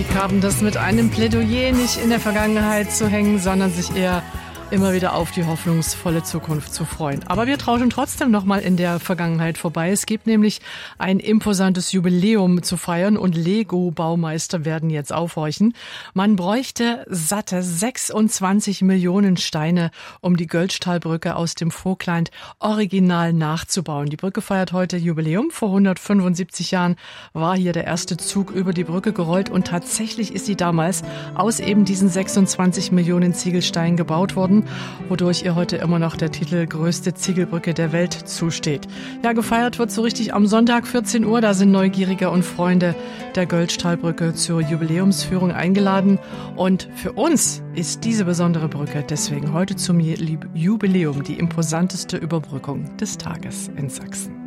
haben das mit einem Plädoyer nicht in der Vergangenheit zu hängen, sondern sich eher immer wieder auf die hoffnungsvolle Zukunft zu freuen. Aber wir tauschen trotzdem noch mal in der Vergangenheit vorbei. Es gibt nämlich ein imposantes Jubiläum zu feiern und Lego-Baumeister werden jetzt aufhorchen. Man bräuchte satte 26 Millionen Steine, um die Göldstahlbrücke aus dem Vogtland original nachzubauen. Die Brücke feiert heute Jubiläum. Vor 175 Jahren war hier der erste Zug über die Brücke gerollt und tatsächlich ist sie damals aus eben diesen 26 Millionen Ziegelsteinen gebaut worden, wodurch ihr heute immer noch der Titel größte Ziegelbrücke der Welt zusteht. Ja, gefeiert wird so richtig am Sonntag 14 Uhr. Da sind Neugierige und Freunde der Göldstahlbrücke zur Jubiläumsführung eingeladen. Und für uns ist diese besondere Brücke deswegen heute zum Jubiläum die imposanteste Überbrückung des Tages in Sachsen.